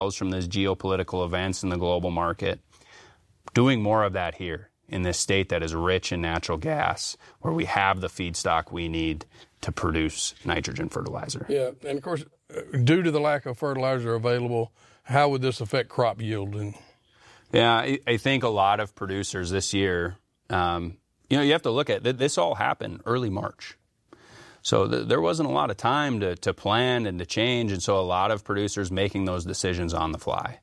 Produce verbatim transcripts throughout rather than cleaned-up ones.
from these geopolitical events in the global market. Doing more of that here in this state that is rich in natural gas, where we have the feedstock we need to produce nitrogen fertilizer. Yeah, and of course, due to the lack of fertilizer available, how would this affect crop yield? And Yeah, I, I think a lot of producers this year, um, you know, you have to look at, this all happened early March. So th- there wasn't a lot of time to, to plan and to change, and so a lot of producers making those decisions on the fly.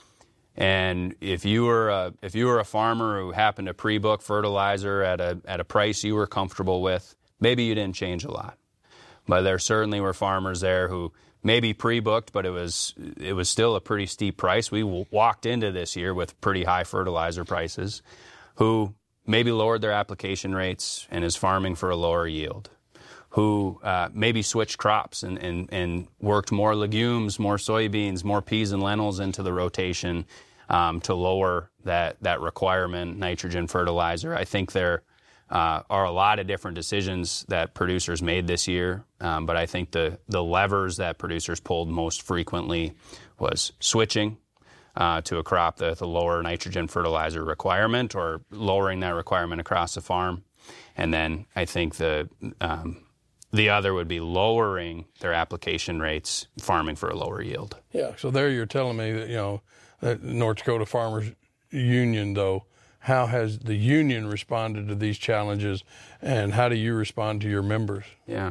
And if you were a, if you were a farmer who happened to pre-book fertilizer at a at a price you were comfortable with, maybe you didn't change a lot. But there certainly were farmers there who maybe pre-booked, but it was it was still a pretty steep price. We w- walked into this year with pretty high fertilizer prices, who maybe lowered their application rates and is farming for a lower yield, who uh, maybe switched crops and, and, and worked more legumes, more soybeans, more peas and lentils into the rotation um, to lower that, that requirement, nitrogen fertilizer. I think there uh, are a lot of different decisions that producers made this year, um, but I think the, the levers that producers pulled most frequently was switching uh, to a crop with a lower nitrogen fertilizer requirement, or lowering that requirement across the farm. And then I think the um, The other would be lowering their application rates, farming for a lower yield. Yeah, so there you're telling me that, you know, that North Dakota Farmers Union, though, how has the union responded to these challenges, and how do you respond to your members? Yeah.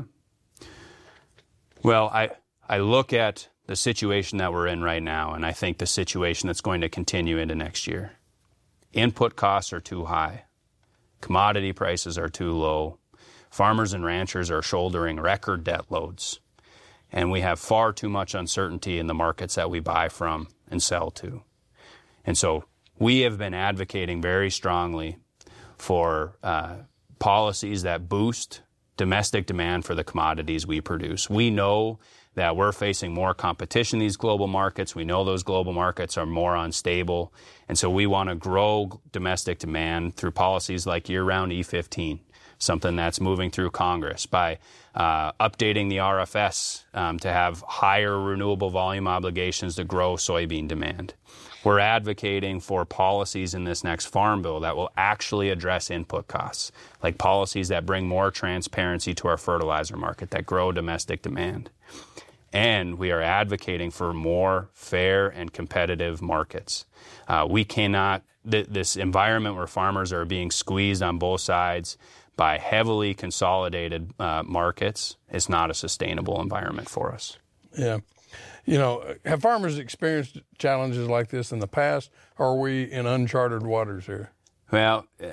Well, I I look at the situation that we're in right now, and I think the situation that's going to continue into next year. Input costs are too high. Commodity prices are too low. Farmers and ranchers are shouldering record debt loads, and we have far too much uncertainty in the markets that we buy from and sell to. And so we have been advocating very strongly for uh, policies that boost domestic demand for the commodities we produce. We know that we're facing more competition in these global markets. We know those global markets are more unstable, and so we want to grow domestic demand through policies like year-round E fifteen. Something that's moving through Congress, by uh, updating the R F S um, to have higher renewable volume obligations to grow soybean demand. We're advocating for policies in this next farm bill that will actually address input costs, like policies that bring more transparency to our fertilizer market, that grow domestic demand. And we are advocating for more fair and competitive markets. Uh, we cannot, th- this environment where farmers are being squeezed on both sides by heavily consolidated uh, markets, is not a sustainable environment for us. Yeah. You know, have farmers experienced challenges like this in the past, or are we in uncharted waters here? Well, uh,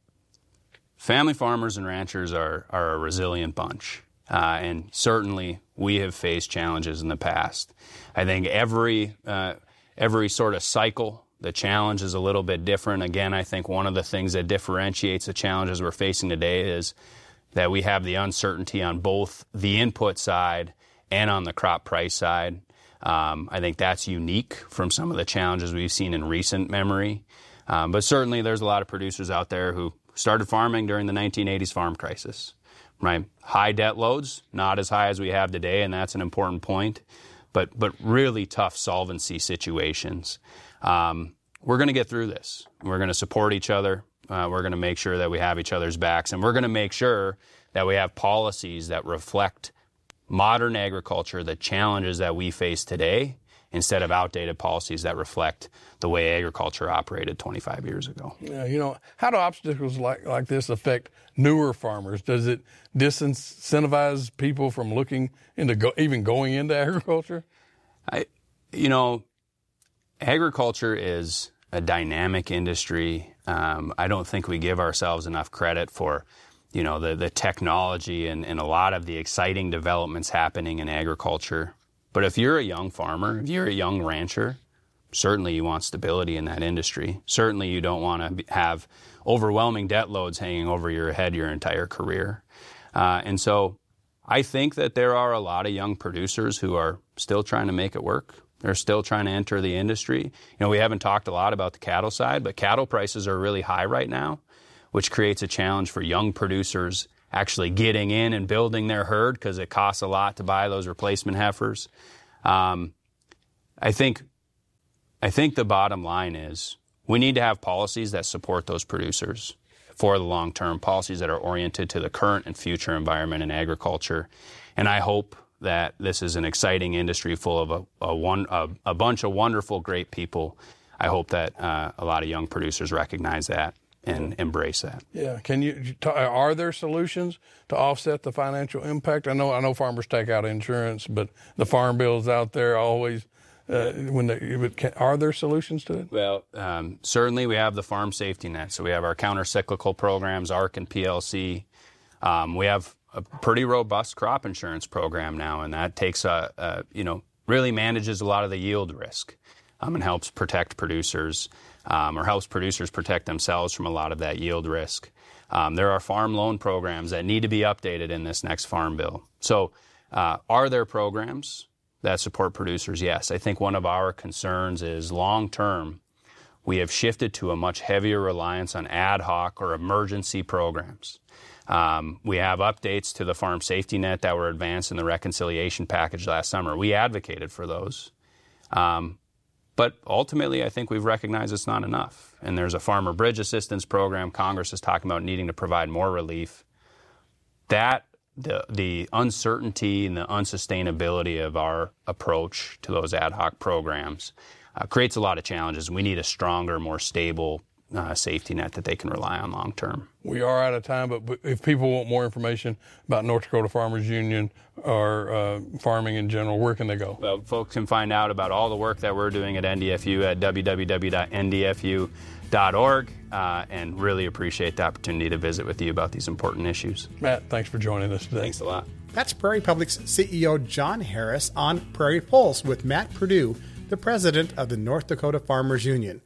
family farmers and ranchers are, are a resilient bunch. Uh, and certainly we have faced challenges in the past. I think every uh, every sort of cycle, the challenge is a little bit different. Again, I think one of the things that differentiates the challenges we're facing today is that we have the uncertainty on both the input side and on the crop price side. Um, I think that's unique from some of the challenges we've seen in recent memory. Um, but certainly there's a lot of producers out there who started farming during the nineteen eighties farm crisis, right? High debt loads, not as high as we have today, and that's an important point, but, but really tough solvency situations. Um, we're going to get through this. We're going to support each other. Uh, we're going to make sure that we have each other's backs, and we're going to make sure that we have policies that reflect modern agriculture, the challenges that we face today, instead of outdated policies that reflect the way agriculture operated twenty-five years ago. Yeah, you know, how do obstacles like, like this affect newer farmers? Does it disincentivize people from looking into go, even going into agriculture? I, you know, agriculture is a dynamic industry. Um, I don't think we give ourselves enough credit for, you know, the, the technology and, and a lot of the exciting developments happening in agriculture. But if you're a young farmer, if you're a young rancher, certainly you want stability in that industry. Certainly you don't want to have overwhelming debt loads hanging over your head your entire career. Uh, and so I think that there are a lot of young producers who are still trying to make it work. They're still trying to enter the industry. You know, we haven't talked a lot about the cattle side, but cattle prices are really high right now, which creates a challenge for young producers actually getting in and building their herd because it costs a lot to buy those replacement heifers. Um, I think I think the bottom line is we need to have policies that support those producers for the long term, policies that are oriented to the current and future environment in agriculture. And I hope that this is an exciting industry full of a, a, one, a, a bunch of wonderful, great people. I hope that uh, a lot of young producers recognize that and embrace that. Yeah. Can you, are there solutions to offset the financial impact? I know, I know farmers take out insurance, but the farm bill's out there always. Uh, when they, are there solutions to it? Well, um, certainly we have the farm safety net. So we have our counter-cyclical programs, A R C and P L C. Um, we have a pretty robust crop insurance program now, and that takes a, a you know, really manages a lot of the yield risk um, and helps protect producers um, or helps producers protect themselves from a lot of that yield risk. Um, there are farm loan programs that need to be updated in this next farm bill. So uh, are there programs that support producers? Yes. I think one of our concerns is long-term, we have shifted to a much heavier reliance on ad hoc or emergency programs. Um, we have updates to the farm safety net that were advanced in the reconciliation package last summer. We advocated for those. Um, but ultimately, I think we've recognized it's not enough. And there's a farmer bridge assistance program. Congress is talking about needing to provide more relief. That The, the uncertainty and the unsustainability of our approach to those ad hoc programs uh, creates a lot of challenges. We need a stronger, more stable uh, safety net that they can rely on long term. We are out of time, but if people want more information about North Dakota Farmers Union or uh, farming in general, where can they go? Well, folks can find out about all the work that we're doing at N D F U at w w w dot n d f u dot org, uh, and really appreciate the opportunity to visit with you about these important issues. Matt, thanks for joining us today. Thanks a lot. That's Prairie Public's C E O John Harris on Prairie Pulse with Matt Purdue, the president of the North Dakota Farmers Union.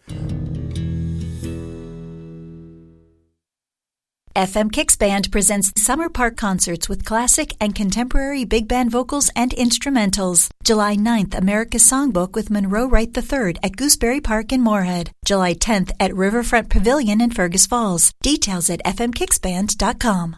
F M Kicks Band presents Summer Park Concerts with classic and contemporary big band vocals and instrumentals. July ninth, America's Songbook with Monroe Wright the third at Gooseberry Park in Moorhead. July tenth at Riverfront Pavilion in Fergus Falls. Details at f m kicks band dot com.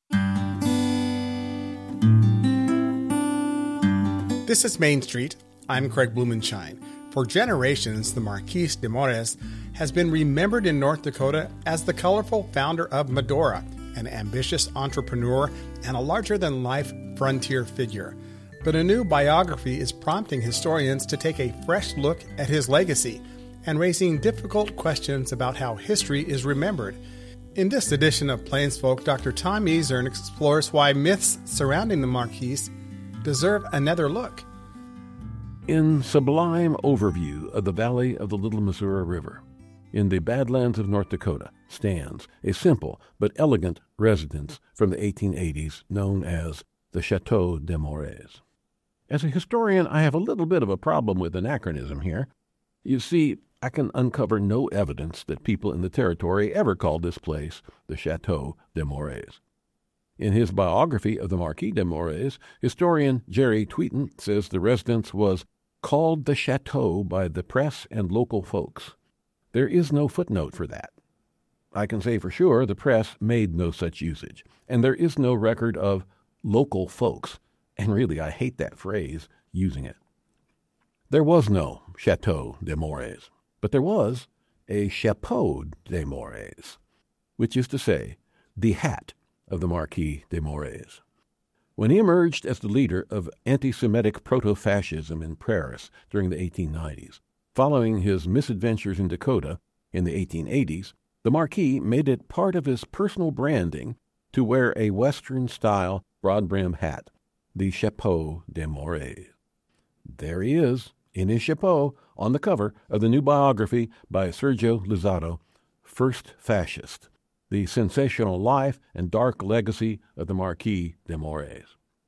This is Main Street. I'm Craig Blumenshine. For generations, the Marquise de Mores has been remembered in North Dakota as the colorful founder of Medora, an ambitious entrepreneur and a larger-than-life frontier figure. But a new biography is prompting historians to take a fresh look at his legacy and raising difficult questions about how history is remembered. In this edition of Plains Folk, Doctor Tom Eazern explores why myths surrounding the Marquise deserve another look. In sublime overview of the valley of the Little Missouri River, in the Badlands of North Dakota, stands a simple but elegant residence from the eighteen eighties known as the Chateau de Mores. As a historian, I have a little bit of a problem with anachronism here. You see, I can uncover no evidence that people in the territory ever called this place the Chateau de Mores. In his biography of the Marquis de Mores, historian Jerry Tweeten says the residence was called the Chateau by the press and local folks. There is no footnote for that. I can say for sure the press made no such usage, and there is no record of local folks, and really I hate that phrase, using it. There was no Chateau de Mores, but there was a Chapeau de Mores, which is to say, the hat of the Marquis de Mores. When he emerged as the leader of anti-Semitic proto-fascism in Paris during the eighteen nineties, following his misadventures in Dakota in the eighteen eighties, the Marquis made it part of his personal branding to wear a Western-style broad-brim hat, the Chapeau de Mores. There he is, in his chapeau, on the cover of the new biography by Sergio Luzzatto, First Fascist, the sensational life and dark legacy of the Marquis de Mores.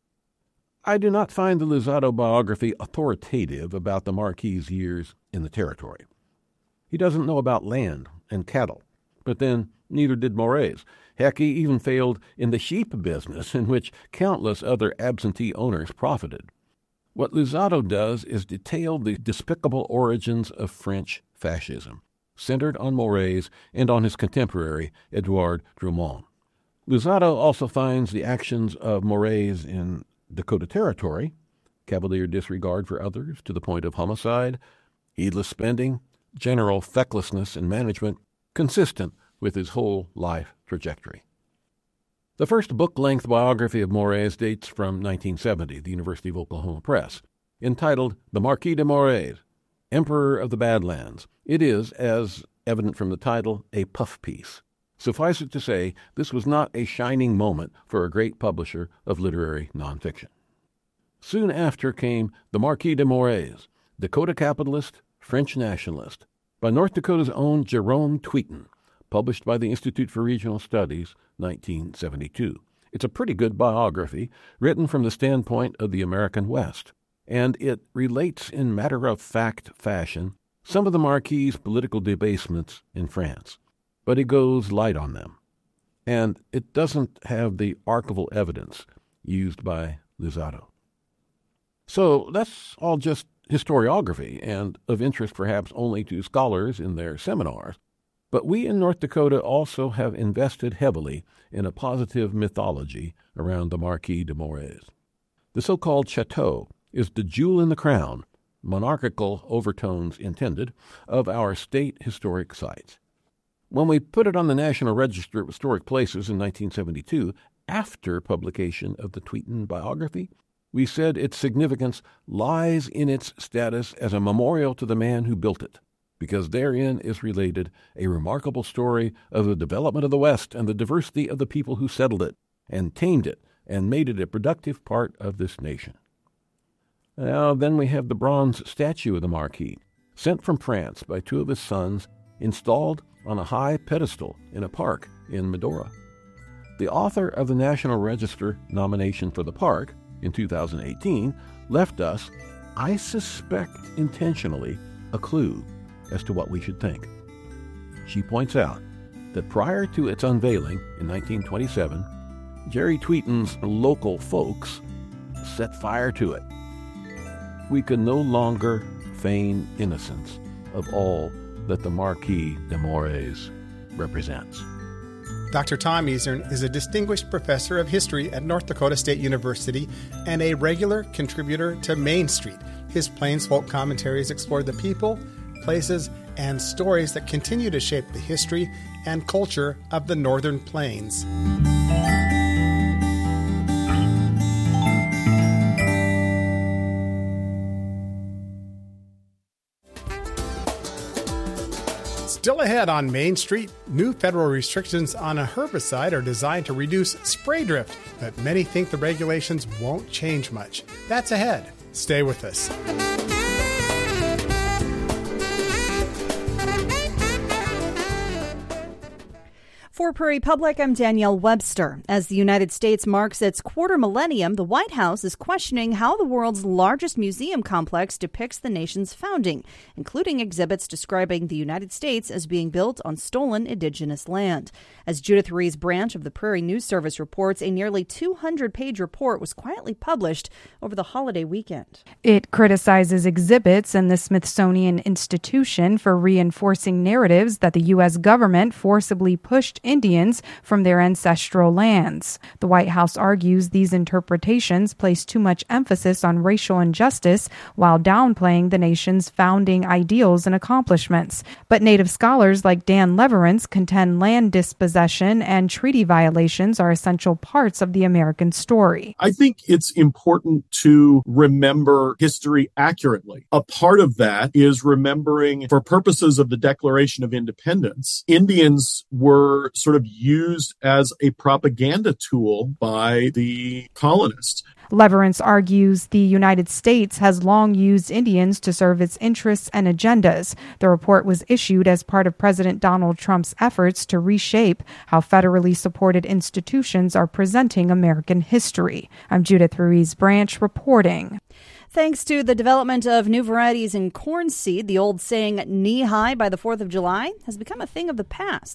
I do not find the Luzzatto biography authoritative about the Marquis's years in the territory. He doesn't know about land and cattle, but then neither did Mores. Heck, he even failed in the sheep business, in which countless other absentee owners profited. What Luzzatto does is detail the despicable origins of French fascism, centered on Mores and on his contemporary, Edouard Drumont. Luzzatto also finds the actions of Mores in Dakota Territory, cavalier disregard for others to the point of homicide, heedless spending, general fecklessness in management, consistent with his whole life trajectory. The first book-length biography of Moraes dates from nineteen seventy, the University of Oklahoma Press, entitled The Marquis de Moraes, Emperor of the Badlands. It is, as evident from the title, a puff piece. Suffice it to say, this was not a shining moment for a great publisher of literary nonfiction. Soon after came The Marquis de Moraes, Dakota Capitalist, French Nationalist, by North Dakota's own Jerome Tweeten, published by the Institute for Regional Studies, nineteen seventy-two. It's a pretty good biography, written from the standpoint of the American West, and it relates in matter-of-fact fashion some of the Marquis's political debasements in France, but it goes light on them, and it doesn't have the archival evidence used by Luzzatto. So that's all just historiography, and of interest perhaps only to scholars in their seminars. But we in North Dakota also have invested heavily in a positive mythology around the Marquis de Moraes. The so-called chateau is the jewel in the crown, monarchical overtones intended, of our state historic sites. When we put it on the National Register of Historic Places in nineteen seventy-two, after publication of the Tweeten biography, we said its significance lies in its status as a memorial to the man who built it, because therein is related a remarkable story of the development of the West and the diversity of the people who settled it and tamed it and made it a productive part of this nation. Now, then we have the bronze statue of the Marquis, sent from France by two of his sons, installed on a high pedestal in a park in Medora. The author of the National Register nomination for the park in two thousand eighteen left us, I suspect intentionally, a clue as to what we should think. She points out that prior to its unveiling in nineteen twenty-seven, Jerry Tweeten's local folks set fire to it. We can no longer feign innocence of all that the Marquis de Moraes represents. Doctor Tom Easern is a distinguished professor of history at North Dakota State University and a regular contributor to Main Street. His Plains Folk commentaries explore the people, places, and stories that continue to shape the history and culture of the Northern Plains. Still ahead on Main Street, new federal restrictions on a herbicide are designed to reduce spray drift, but many think the regulations won't change much. That's ahead. Stay with us. For Prairie Public, I'm Danielle Webster. As the United States marks its quarter millennium, the White House is questioning how the world's largest museum complex depicts the nation's founding, including exhibits describing the United States as being built on stolen indigenous land. As Judith Ruiz Branch of the Prairie News Service reports, a nearly two hundred page report was quietly published over the holiday weekend. It criticizes exhibits and the Smithsonian Institution for reinforcing narratives that the U S government forcibly pushed Indians from their ancestral lands. The White House argues these interpretations place too much emphasis on racial injustice while downplaying the nation's founding ideals and accomplishments. But Native scholars like Dan Leverance contend land dispossession and treaty violations are essential parts of the American story. I think it's important to remember history accurately. A part of that is remembering, for purposes of the Declaration of Independence, Indians were sort of used as a propaganda tool by the colonists. Leverance argues the United States has long used Indians to serve its interests and agendas. The report was issued as part of President Donald Trump's efforts to reshape how federally supported institutions are presenting American history. I'm Judith Ruiz Branch reporting. Thanks to the development of new varieties in corn seed, the old saying, knee-high by the fourth of July, has become a thing of the past. But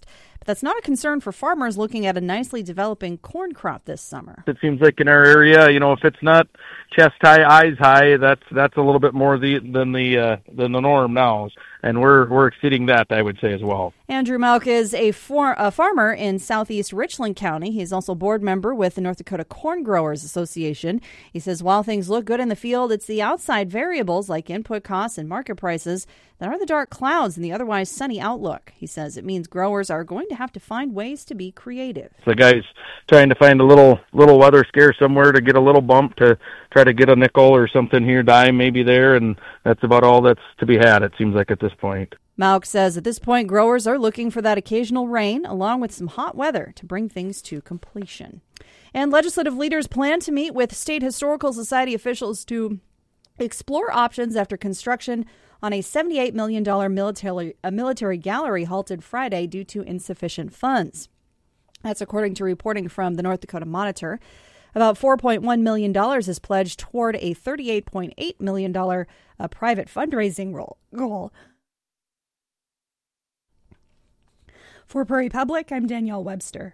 that's not a concern for farmers looking at a nicely developing corn crop this summer. It seems like in our area, you know, if it's not chest high, eyes high, that's that's a little bit more the, than the uh, than the norm now, and we're we're exceeding that, I would say, as well. Andrew Malk is a, for, a farmer in southeast Richland County. He's also a board member with the North Dakota Corn Growers Association. He says while things look good in the field, it's the outside variables like input costs and market prices that are the dark clouds in the otherwise sunny outlook. He says it means growers are going to have to find ways to be creative. The guy's trying to find a little little weather scare somewhere to get a little bump to try to get a nickel or something here, dime maybe there, and that's about all that's to be had, it seems like, at this point. Malk says at this point, growers are looking for that occasional rain along with some hot weather to bring things to completion. And legislative leaders plan to meet with State Historical Society officials to explore options after construction on a seventy-eight million dollars military, a military gallery halted Friday due to insufficient funds. That's according to reporting from the North Dakota Monitor. About four point one million dollars is pledged toward a thirty-eight point eight million dollars uh, private fundraising goal. For Prairie Public, I'm Danielle Webster.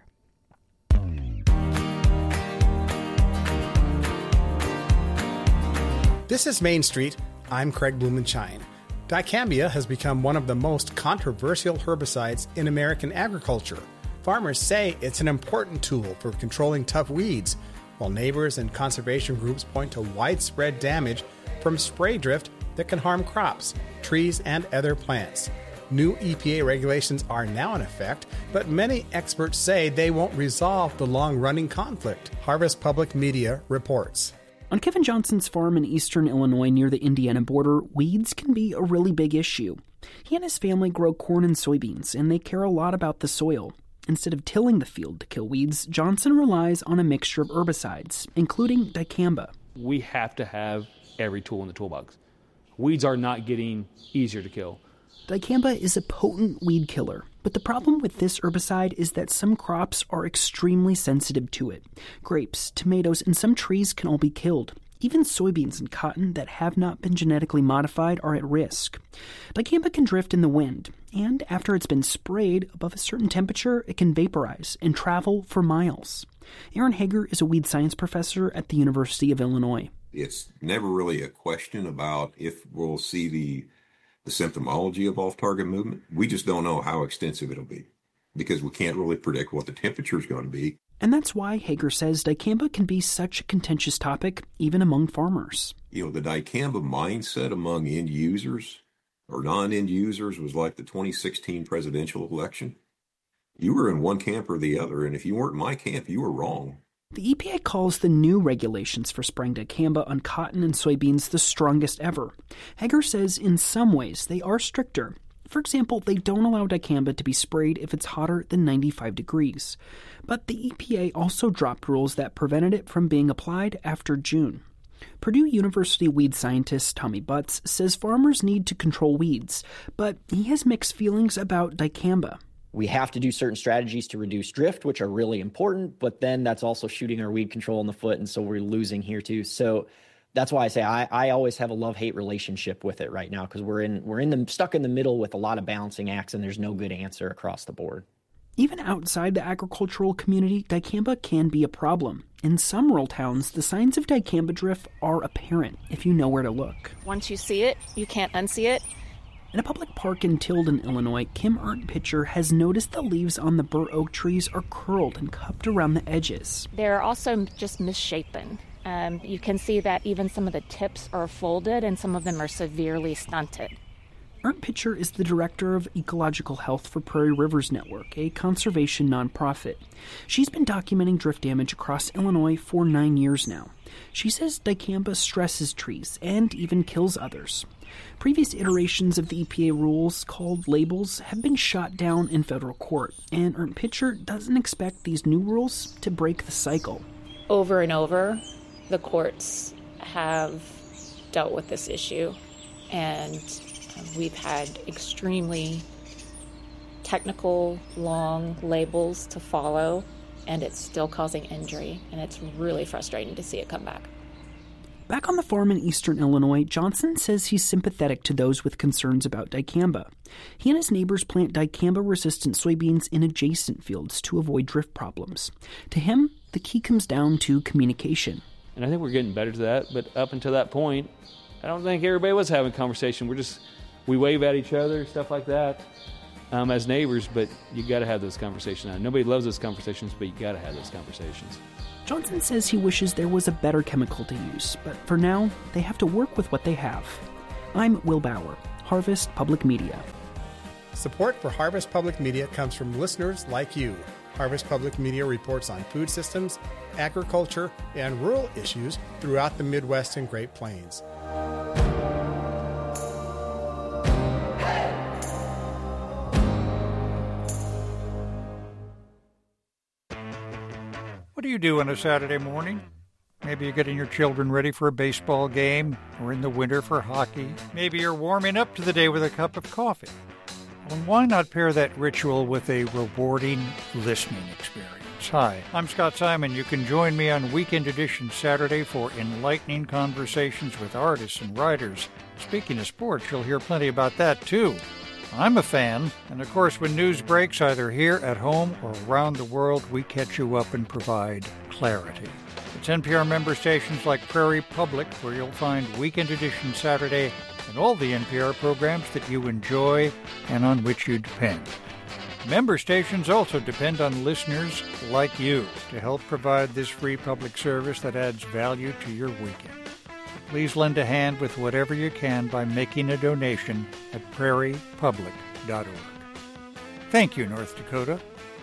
This is Main Street. I'm Craig Blumenshine. Dicambia has become one of the most controversial herbicides in American agriculture. Farmers say it's an important tool for controlling tough weeds, while neighbors and conservation groups point to widespread damage from spray drift that can harm crops, trees, and other plants. New E P A regulations are now in effect, but many experts say they won't resolve the long-running conflict. Harvest Public Media reports. On Kevin Johnson's farm in eastern Illinois near the Indiana border, weeds can be a really big issue. He and his family grow corn and soybeans, and they care a lot about the soil. Instead of tilling the field to kill weeds, Johnson relies on a mixture of herbicides, including dicamba. We have to have every tool in the toolbox. Weeds are not getting easier to kill. Dicamba is a potent weed killer, but the problem with this herbicide is that some crops are extremely sensitive to it. Grapes, tomatoes, and some trees can all be killed. Even soybeans and cotton that have not been genetically modified are at risk. Dicamba can drift in the wind, and after it's been sprayed above a certain temperature, it can vaporize and travel for miles. Aaron Hager is a weed science professor at the University of Illinois. It's never really a question about if we'll see the the symptomology of off-target movement. We just don't know how extensive it'll be because we can't really predict what the temperature is going to be. And that's why Hager says dicamba can be such a contentious topic, even among farmers. You know, the dicamba mindset among end users or non-end users was like the twenty sixteen presidential election. You were in one camp or the other, and if you weren't in my camp, you were wrong. The E P A calls the new regulations for spraying dicamba on cotton and soybeans the strongest ever. Hager says in some ways they are stricter. For example, they don't allow dicamba to be sprayed if it's hotter than ninety-five degrees. But the E P A also dropped rules that prevented it from being applied after June. Purdue University weed scientist Tommy Butts says farmers need to control weeds, but he has mixed feelings about dicamba. We have to do certain strategies to reduce drift, which are really important, but then that's also shooting our weed control in the foot, and so we're losing here too. So that's why I say I, I always have a love-hate relationship with it right now, because we're in we're in the stuck in the middle with a lot of balancing acts, and there's no good answer across the board. Even outside the agricultural community, dicamba can be a problem. In some rural towns, the signs of dicamba drift are apparent if you know where to look. Once you see it, you can't unsee it. In a public park in Tilden, Illinois, Kim Ernst-Pitcher has noticed the leaves on the bur oak trees are curled and cupped around the edges. They're also just misshapen. Um, you can see that even some of the tips are folded and some of them are severely stunted. Ernst-Pitcher is the director of ecological health for Prairie Rivers Network, a conservation nonprofit. She's been documenting drift damage across Illinois for nine years now. She says dicamba stresses trees and even kills others. Previous iterations of the E P A rules, called labels, have been shot down in federal court, and Ernst-Pitcher doesn't expect these new rules to break the cycle. Over and over, the courts have dealt with this issue, and we've had extremely technical, long labels to follow, and it's still causing injury, and it's really frustrating to see it come back. Back on the farm in eastern Illinois, Johnson says he's sympathetic to those with concerns about dicamba. He and his neighbors plant dicamba-resistant soybeans in adjacent fields to avoid drift problems. To him, the key comes down to communication. And I think we're getting better to that, but up until that point, I don't think everybody was having a conversation. We're just, we wave at each other, stuff like that, um, as neighbors, but you got to have those conversations now. Nobody loves those conversations, but you got to have those conversations. Johnson says he wishes there was a better chemical to use, but for now, they have to work with what they have. I'm Will Bauer, Harvest Public Media. Support for Harvest Public Media comes from listeners like you. Harvest Public Media reports on food systems, agriculture, and rural issues throughout the Midwest and Great Plains. What do you do on a Saturday morning? Maybe you're getting your children ready for a baseball game, or in the winter for hockey. Maybe you're warming up to the day with a cup of coffee. Well, why not pair that ritual with a rewarding listening experience? Hi, I'm Scott Simon. You can join me on Weekend Edition Saturday for enlightening conversations with artists and writers. Speaking of sports, you'll hear plenty about that, too. I'm a fan, and of course, when news breaks either here at home or around the world, we catch you up and provide clarity. It's N P R member stations like Prairie Public, where you'll find Weekend Edition Saturday and all the N P R programs that you enjoy and on which you depend. Member stations also depend on listeners like you to help provide this free public service that adds value to your weekend. Please lend a hand with whatever you can by making a donation at prairie public dot org. Thank you, North Dakota.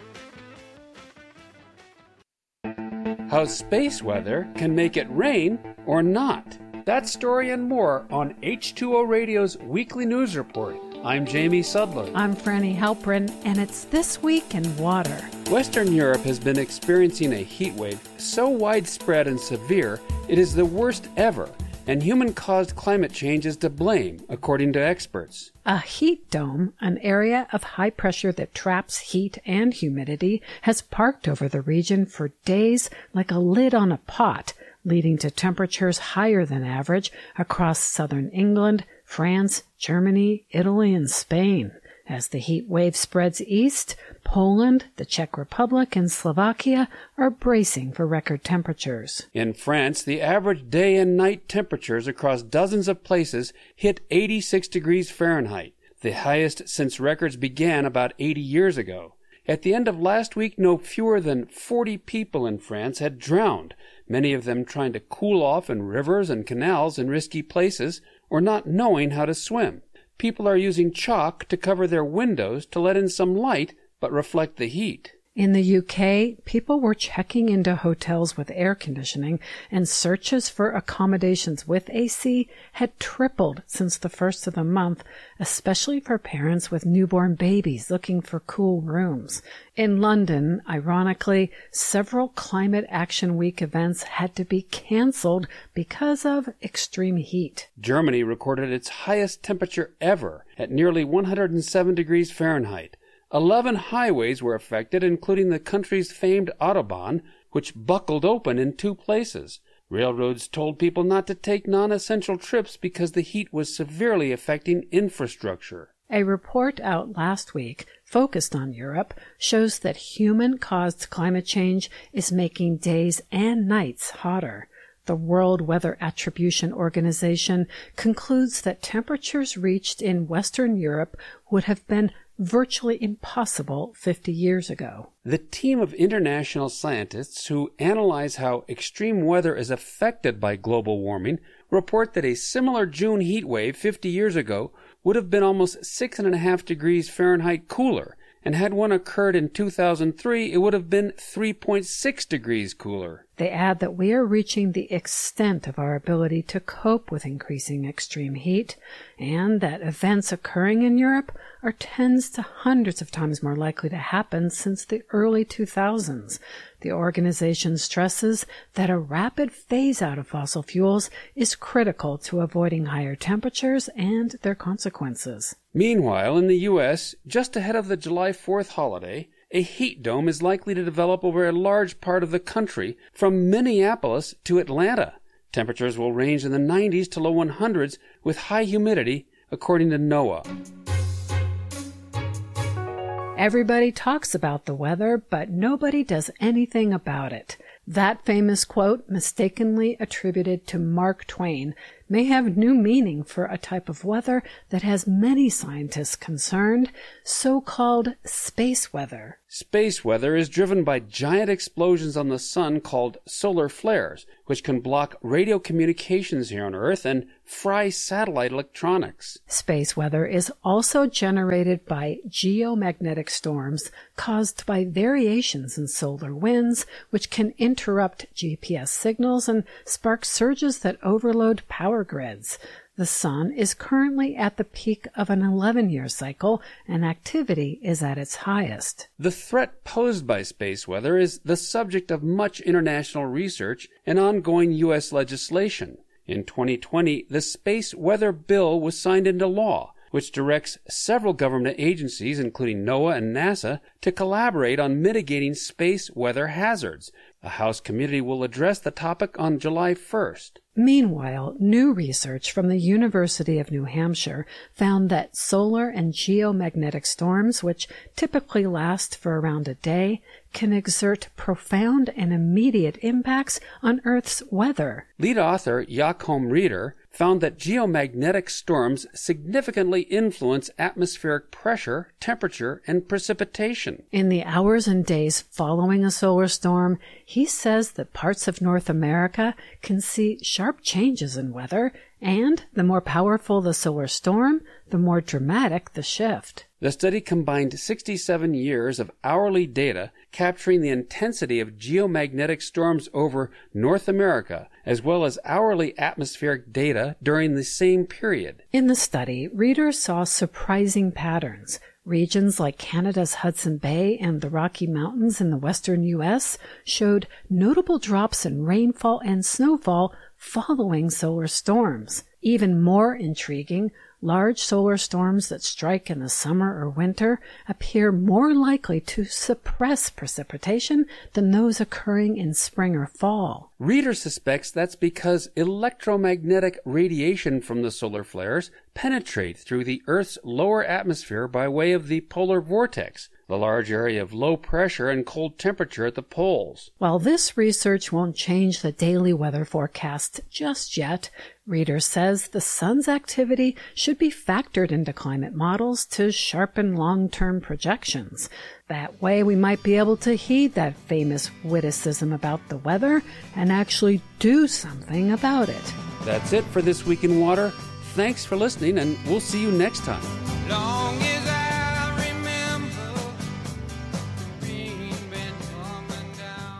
How space weather can make it rain or not. That story and more on H two O Radio's Weekly News Report. I'm Jamie Sudler. I'm Franny Halprin, and it's This Week in Water. Western Europe has been experiencing a heat wave so widespread and severe it is the worst ever, and human-caused climate change is to blame, according to experts. A heat dome, an area of high pressure that traps heat and humidity, has parked over the region for days like a lid on a pot, leading to temperatures higher than average across southern England, France, Germany, Italy, and Spain. As the heat wave spreads east, Poland, the Czech Republic, and Slovakia are bracing for record temperatures. In France, the average day and night temperatures across dozens of places hit eighty-six degrees Fahrenheit, the highest since records began about eighty years ago. At the end of last week, no fewer than forty people in France had drowned, many of them trying to cool off in rivers and canals in risky places, or not knowing how to swim. People are using chalk to cover their windows to let in some light, but reflect the heat. In the U K, people were checking into hotels with air conditioning, and searches for accommodations with A C had tripled since the first of the month, especially for parents with newborn babies looking for cool rooms. In London, ironically, several Climate Action Week events had to be canceled because of extreme heat. Germany recorded its highest temperature ever at nearly one hundred seven degrees Fahrenheit. Eleven highways were affected, including the country's famed Autobahn, which buckled open in two places. Railroads told people not to take non-essential trips because the heat was severely affecting infrastructure. A report out last week, focused on Europe, shows that human-caused climate change is making days and nights hotter. The World Weather Attribution Organization concludes that temperatures reached in Western Europe would have been virtually impossible fifty years ago. The team of international scientists who analyze how extreme weather is affected by global warming report that a similar June heat wave fifty years ago would have been almost six and a half degrees Fahrenheit cooler, and had one occurred in two thousand three, it would have been three point six degrees cooler. They add that we are reaching the extent of our ability to cope with increasing extreme heat, and that events occurring in Europe are tens to hundreds of times more likely to happen since the early two thousands. The organization stresses that a rapid phase-out of fossil fuels is critical to avoiding higher temperatures and their consequences. Meanwhile, in the U S, just ahead of the July fourth holiday, a heat dome is likely to develop over a large part of the country, from Minneapolis to Atlanta. Temperatures will range in the nineties to low hundreds with high humidity, according to NOAA. Everybody talks about the weather, but nobody does anything about it. That famous quote, mistakenly attributed to Mark Twain, may have new meaning for a type of weather that has many scientists concerned, so-called space weather. Space weather is driven by giant explosions on the sun called solar flares, which can block radio communications here on Earth and fry satellite electronics. Space weather is also generated by geomagnetic storms caused by variations in solar winds, which can interrupt G P S signals and spark surges that overload power grids. The sun is currently at the peak of an eleven-year cycle, and activity is at its highest. The threat posed by space weather is the subject of much international research and ongoing U S legislation. In twenty twenty, the Space Weather Bill was signed into law, which directs several government agencies, including NOAA and NASA, to collaborate on mitigating space weather hazards. A House committee will address the topic on July first. Meanwhile, new research from the University of New Hampshire found that solar and geomagnetic storms, which typically last for around a day, can exert profound and immediate impacts on Earth's weather. Lead author Joachim Rieder found that geomagnetic storms significantly influence atmospheric pressure, temperature, and precipitation. In the hours and days following a solar storm, he says that parts of North America can see sharp changes in weather, and the more powerful the solar storm, the more dramatic the shift. The study combined sixty-seven years of hourly data capturing the intensity of geomagnetic storms over North America, as well as hourly atmospheric data during the same period. In the study, readers saw surprising patterns. Regions like Canada's Hudson Bay and the Rocky Mountains in the western U S showed notable drops in rainfall and snowfall following solar storms. Even more intriguing, large solar storms that strike in the summer or winter appear more likely to suppress precipitation than those occurring in spring or fall. Reader suspects that's because electromagnetic radiation from the solar flares penetrate through the Earth's lower atmosphere by way of the polar vortex, the large area of low pressure and cold temperature at the poles. While this research won't change the daily weather forecast just yet, Reader says the sun's activity should be factored into climate models to sharpen long-term projections. That way we might be able to heed that famous witticism about the weather and actually do something about it. That's it for This Week in Water. Thanks for listening, and we'll see you next time. Long as I remember, the rain been coming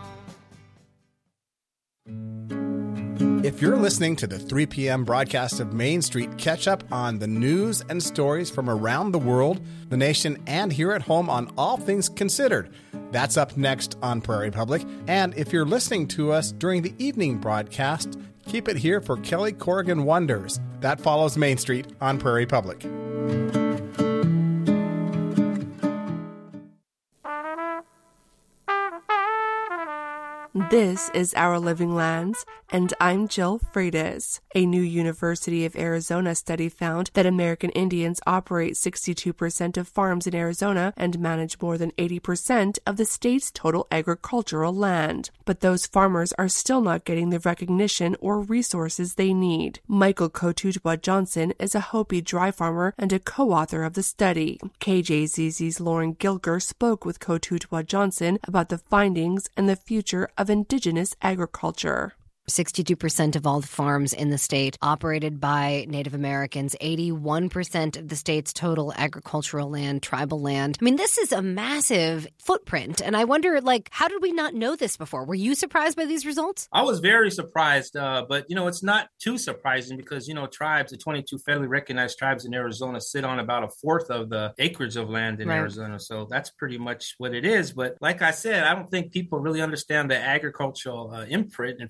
down. If you're listening to the three p.m. broadcast of Main Street, catch up on the news and stories from around the world, the nation, and here at home on All Things Considered. That's up next on Prairie Public. And if you're listening to us during the evening broadcast, keep it here for Kelly Corrigan Wonders. That follows Main Street on Prairie Public. This is Our Living Lands, and I'm Jill Freitas. A new University of Arizona study found that American Indians operate sixty-two percent of farms in Arizona and manage more than eighty percent of the state's total agricultural land. But those farmers are still not getting the recognition or resources they need. Michael Kotutwa Johnson is a Hopi dry farmer and a co-author of the study. K J Z Z's Lauren Gilger spoke with Kotutwa Johnson about the findings and the future of indigenous agriculture. sixty-two percent of all the farms in the state operated by Native Americans, eighty-one percent of the state's total agricultural land, tribal land. I mean, this is a massive footprint. And I wonder, like, how did we not know this before? Were you surprised by these results? I was very surprised, uh, but, you know, it's not too surprising because, you know, tribes, the twenty-two federally recognized tribes in Arizona sit on about a fourth of the acreage of land in right. Arizona. So that's pretty much what it is. But like I said, I don't think people really understand the agricultural uh, imprint and footprint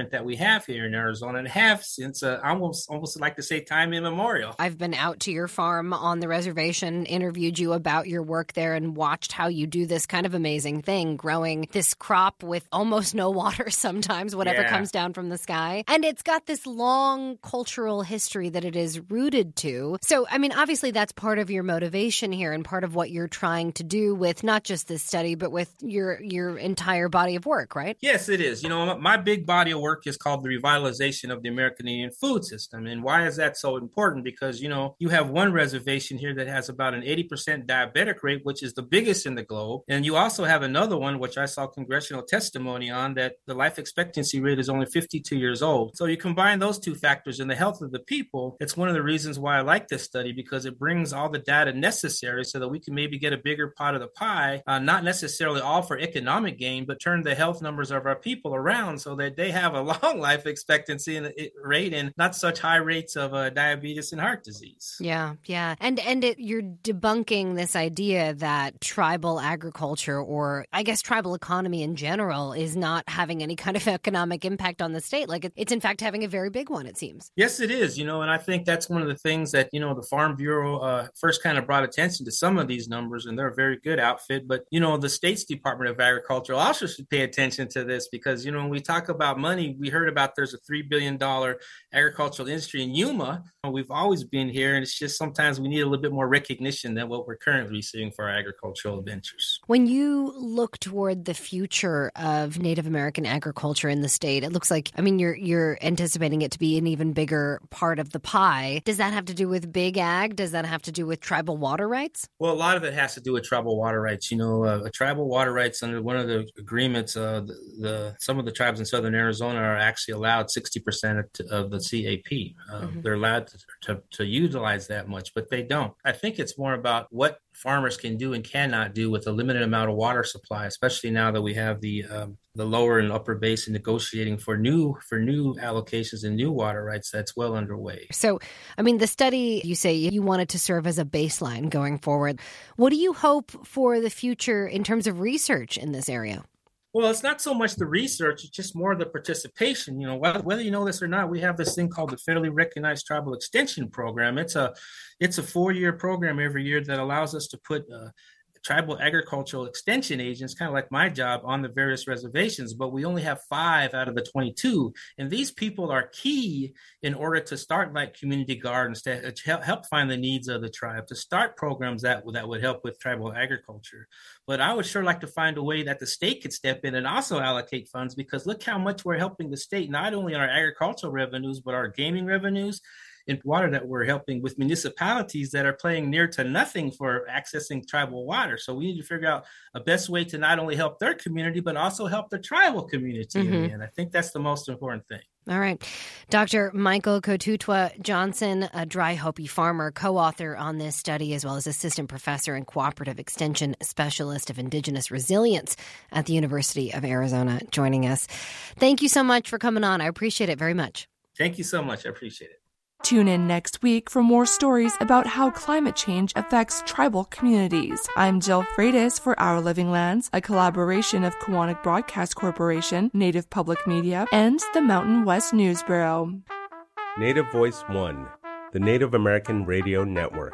footprint that we have here in Arizona and have since uh, almost almost like to say time immemorial. I've been out to your farm on the reservation, interviewed you about your work there, and watched how you do this kind of amazing thing, growing this crop with almost no water sometimes, whatever Yeah. comes down from the sky. And it's got this long cultural history that it is rooted to. So, I mean, obviously that's part of your motivation here and part of what you're trying to do with not just this study, but with your your entire body of work, right? Yes, it is. You know, my big body of work is called the revitalization of the American Indian food system. And why is that so important? Because, you know, you have one reservation here that has about an eighty percent diabetic rate, which is the biggest in the globe. And you also have another one, which I saw congressional testimony on, that the life expectancy rate is only fifty-two years old. So you combine those two factors in the health of the people. It's one of the reasons why I like this study, because it brings all the data necessary so that we can maybe get a bigger pot of the pie, uh, not necessarily all for economic gain, but turn the health numbers of our people around so that they have a long life expectancy and rate and not such high rates of uh, diabetes and heart disease. Yeah, yeah. And and it, you're debunking this idea that tribal agriculture, or I guess tribal economy in general, is not having any kind of economic impact on the state. Like it, it's in fact having a very big one, it seems. Yes, it is. You know, and I think that's one of the things that, you know, the Farm Bureau uh, first kind of brought attention to some of these numbers, and they're a very good outfit. But, you know, the state's Department of Agriculture also should pay attention to this because, you know, when we talk about money, we heard about there's a three billion dollars agricultural industry in Yuma. We've always been here, and it's just sometimes we need a little bit more recognition than what we're currently receiving for our agricultural ventures. When you look toward the future of Native American agriculture in the state, it looks like, I mean, you're you're anticipating it to be an even bigger part of the pie. Does that have to do with big ag? Does that have to do with tribal water rights? Well, a lot of it has to do with tribal water rights. You know, uh, tribal water rights under one of the agreements, uh, the, the some of the tribes in southern Arizona are actually allowed sixty percent of, of the C A P. Uh, mm-hmm. They're allowed to, to, to utilize that much, but they don't. I think it's more about what farmers can do and cannot do with a limited amount of water supply, especially now that we have the um, the lower and upper basin negotiating for new for new allocations and new water rights. That's well underway. So, I mean, the study, you say you wanted to serve as a baseline going forward. What do you hope for the future in terms of research in this area? Well, it's not so much the research, it's just more the participation. You know, whether, whether you know this or not, we have this thing called the Federally Recognized Tribal Extension Program. It's a it's a four-year program every year that allows us to put uh, tribal agricultural extension agents, kind of like my job, on the various reservations, but we only have five out of the twenty-two. And these people are key in order to start like community gardens, to help find the needs of the tribe, to start programs that, that would help with tribal agriculture. But I would sure like to find a way that the state could step in and also allocate funds, because look how much we're helping the state, not only on our agricultural revenues, but our gaming revenues, in water that we're helping with municipalities that are paying near to nothing for accessing tribal water. So we need to figure out a best way to not only help their community, but also help the tribal community. Mm-hmm. And I think that's the most important thing. All right. Doctor Michael Kotutwa Johnson, a Dry Hopi farmer, co-author on this study, as well as assistant professor and cooperative extension specialist of indigenous resilience at the University of Arizona, joining us. Thank you so much for coming on. I appreciate it very much. Thank you so much. I appreciate it. Tune in next week for more stories about how climate change affects tribal communities. I'm Jill Freitas for Our Living Lands, a collaboration of Kiwanis Broadcast Corporation, Native Public Media, and the Mountain West News Bureau. Native Voice One, the Native American Radio Network.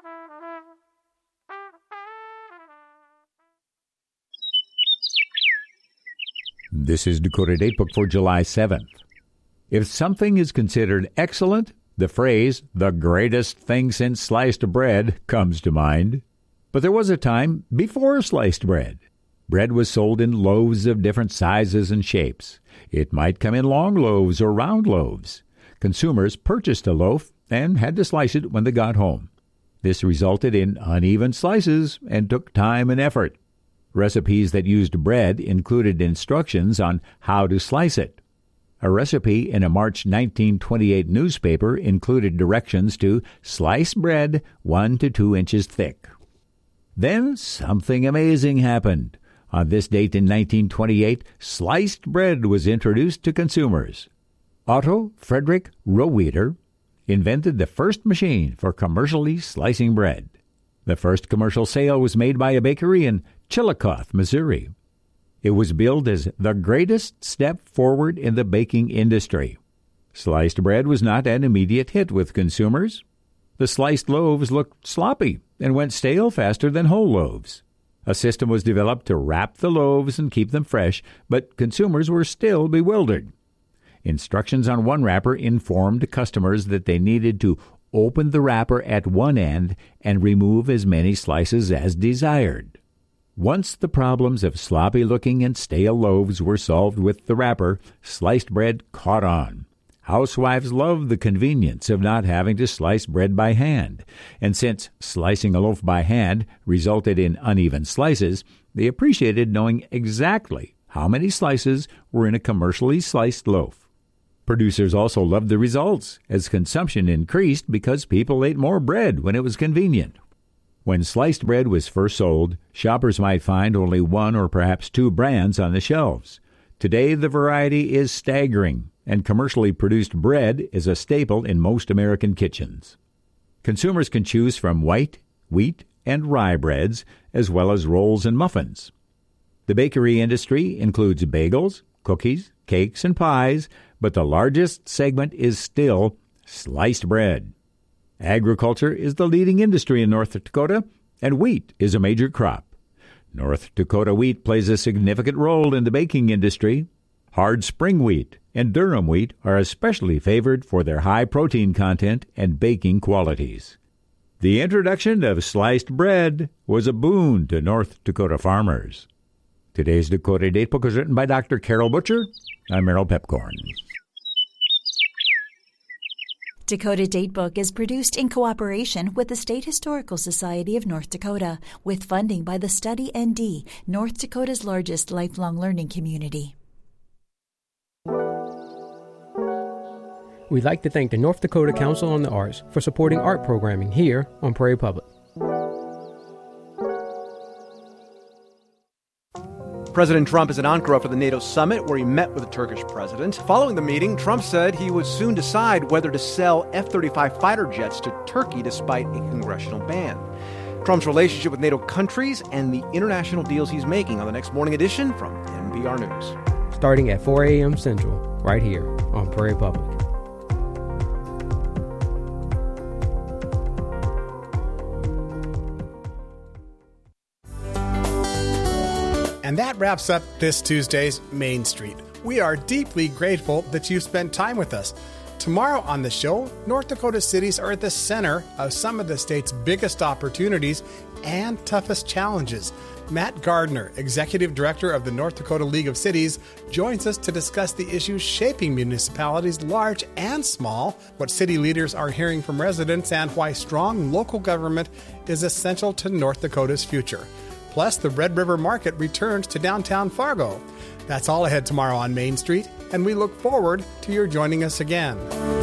This is Dakota Datebook for July seventh. If something is considered excellent, the phrase, the greatest thing since sliced bread, comes to mind. But there was a time before sliced bread. Bread was sold in loaves of different sizes and shapes. It might come in long loaves or round loaves. Consumers purchased a loaf and had to slice it when they got home. This resulted in uneven slices and took time and effort. Recipes that used bread included instructions on how to slice it. A recipe in a March nineteen twenty-eight newspaper included directions to slice bread one to two inches thick. Then something amazing happened. On this date in nineteen twenty-eight, sliced bread was introduced to consumers. Otto Frederick Rohweder invented the first machine for commercially slicing bread. The first commercial sale was made by a bakery in Chillicothe, Missouri. It was billed as the greatest step forward in the baking industry. Sliced bread was not an immediate hit with consumers. The sliced loaves looked sloppy and went stale faster than whole loaves. A system was developed to wrap the loaves and keep them fresh, but consumers were still bewildered. Instructions on one wrapper informed customers that they needed to open the wrapper at one end and remove as many slices as desired. Once the problems of sloppy-looking and stale loaves were solved with the wrapper, sliced bread caught on. Housewives loved the convenience of not having to slice bread by hand, and since slicing a loaf by hand resulted in uneven slices, they appreciated knowing exactly how many slices were in a commercially sliced loaf. Producers also loved the results, as consumption increased because people ate more bread when it was convenient. When sliced bread was first sold, shoppers might find only one or perhaps two brands on the shelves. Today, the variety is staggering, and commercially produced bread is a staple in most American kitchens. Consumers can choose from white, wheat, and rye breads, as well as rolls and muffins. The bakery industry includes bagels, cookies, cakes, and pies, but the largest segment is still sliced bread. Agriculture is the leading industry in North Dakota, and wheat is a major crop. North Dakota wheat plays a significant role in the baking industry. Hard spring wheat and Durham wheat are especially favored for their high protein content and baking qualities. The introduction of sliced bread was a boon to North Dakota farmers. Today's Dakota Datebook was written by Doctor Carol Butcher. I'm Merrill Pepcorn. Dakota Datebook is produced in cooperation with the State Historical Society of North Dakota, with funding by the Study N D, North Dakota's largest lifelong learning community. We'd like to thank the North Dakota Council on the Arts for supporting art programming here on Prairie Public. President Trump is in Ankara for the NATO summit, where he met with the Turkish president. Following the meeting, Trump said he would soon decide whether to sell F thirty-five fighter jets to Turkey despite a congressional ban. Trump's relationship with NATO countries and the international deals he's making on the next Morning Edition from N P R News. Starting at four a.m. Central, right here on Prairie Public. And that wraps up this Tuesday's Main Street. We are deeply grateful that you spent time with us. Tomorrow on the show, North Dakota cities are at the center of some of the state's biggest opportunities and toughest challenges. Matt Gardner, Executive Director of the North Dakota League of Cities, joins us to discuss the issues shaping municipalities large and small, what city leaders are hearing from residents, and why strong local government is essential to North Dakota's future. Plus, the Red River Market returns to downtown Fargo. That's all ahead tomorrow on Main Street, and we look forward to your joining us again.